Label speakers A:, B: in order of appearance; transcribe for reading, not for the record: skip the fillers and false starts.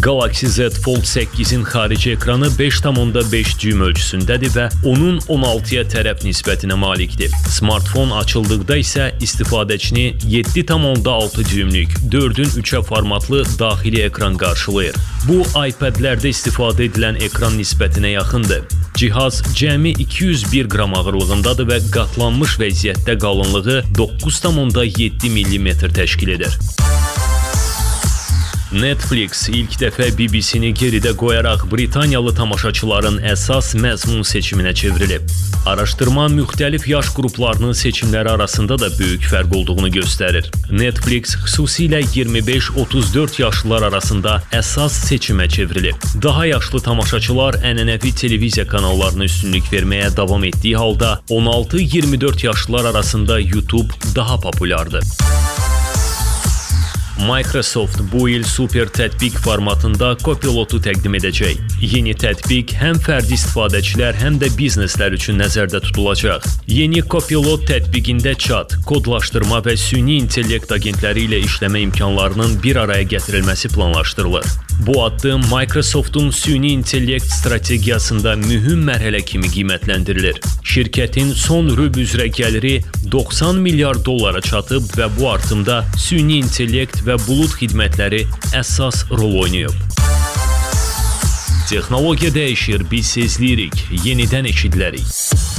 A: Galaxy Z Fold 8-in xarici ekranı 5,5 düym ölçüsündədir və onun 16-ya tərəf nisbətinə malikdir. Smartfon açıldıqda isə istifadəçini 7,6 düymlük 4-ün 3-ə formatlı daxili ekran qarşılayır. Bu, iPad-lərdə istifadə edilən ekran nisbətinə yaxındır. Cihaz cəmi 201 qram ağırlığındadır və qatlanmış vəziyyətdə qalınlığı 9,7 mm təşkil edir. Netflix ilk dəfə BBC-ni geridə qoyaraq Britaniyalı tamaşaçıların əsas məzmun seçiminə çevrilib. Araşdırma müxtəlif yaş qruplarının seçimləri arasında da böyük fərq olduğunu göstərir. Netflix xüsusilə 25-34 yaşlılar arasında əsas seçimə çevrilib. Daha yaşlı tamaşaçılar ənənəvi televiziya kanallarına üstünlük verməyə davam etdiyi halda 16-24 yaşlılar arasında YouTube daha populyardır. Microsoft bu il super tətbiq formatında Copilotu təqdim edəcək. Yeni tətbiq həm fərdi istifadəçilər, həm də bizneslər üçün nəzərdə tutulacaq. Yeni Copilot tətbiqində chat, kodlaşdırma və süni intellekt agentləri ilə işləmə imkanlarının bir araya gətirilməsi planlaşdırılır. Bu addım Microsoft'un süni intellekt strategiyasında mühüm mərhələ kimi qiymətləndirilir. Şirkətin son rüb üzrə gəliri 90 milyar dollara çatıb və bu artımda süni intellekt və bulut xidmətləri əsas rol oynayıb. Texnologiya dəyişir, biz sezləyirik, yenidən eşidilərik.